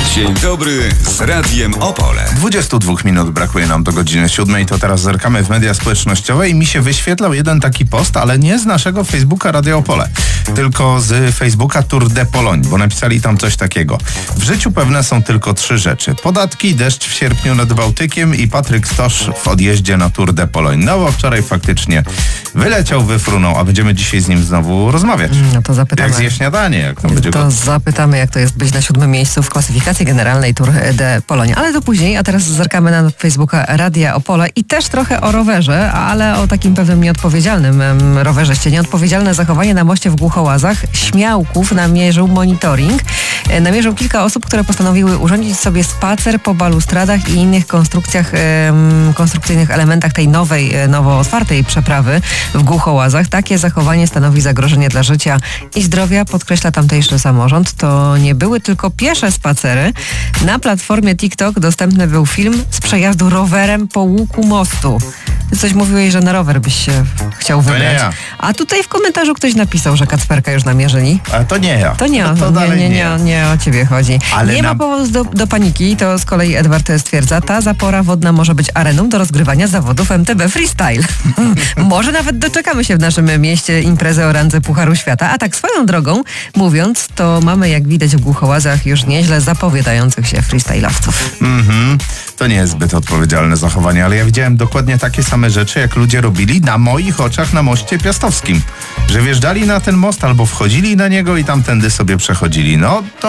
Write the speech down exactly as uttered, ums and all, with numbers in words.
Dzień dobry z Radiem Opole. dwudziestu dwóch minut brakuje nam do godziny siódmej, to teraz zerkamy w media społecznościowe i mi się wyświetlał jeden taki post, ale nie z naszego Facebooka Radio Opole, tylko z Facebooka Tour de Pologne, bo napisali tam coś takiego. W życiu pewne są tylko trzy rzeczy. Podatki, deszcz w sierpniu nad Bałtykiem i Patryk Stosz w odjeździe na Tour de Pologne. No bo wczoraj faktycznie wyleciał, wyfrunął, a będziemy dzisiaj z nim znowu rozmawiać. No to zapytamy. Jak zje śniadanie, jak tam będzie To go... zapytamy, jak to jest być na siódmym miejscu w klasyfikacji generalnej Tour de Pologne. Ale to później, a teraz zerkamy na Facebooka Radia Opole i też trochę o rowerze, ale o takim pewnym nieodpowiedzialnym em, rowerze. Nieodpowiedzialne zachowanie na moście w Głuchołazach. Śmiałków namierzył monitoring. E, namierzył kilka osób, które postanowiły urządzić sobie spacer po balustradach i innych konstrukcjach, em, konstrukcyjnych elementach tej nowej, e, nowo otwartej przeprawy w Głuchołazach. Takie zachowanie stanowi zagrożenie dla życia i zdrowia, podkreśla tamtejszy samorząd. To nie były tylko piesze spacery. Na platformie TikTok dostępny był film z przejazdu rowerem po łuku mostu. Ty coś mówiłeś, że na rower byś się chciał wybrać. nie ja. A tutaj w komentarzu ktoś napisał, że Kacperka już namierzyli. Ale to nie ja. To nie, to, to nie, dalej nie, nie, nie o ciebie chodzi. Ale nie na... ma powodu do, do paniki, to z kolei Edward stwierdza, ta zapora wodna może być areną do rozgrywania zawodów M T B Freestyle. Może nawet doczekamy się w naszym mieście imprezy o randze Pucharu Świata, a tak swoją drogą mówiąc, to mamy jak widać w Głuchołazach już nieźle zapowiadających się freestylowców. Mhm. To nie jest zbyt odpowiedzialne zachowanie, ale ja widziałem dokładnie takie same rzeczy, jak ludzie robili na moich oczach na moście Piastowskim. Że wjeżdżali na ten most albo wchodzili na niego i tamtędy sobie przechodzili. No to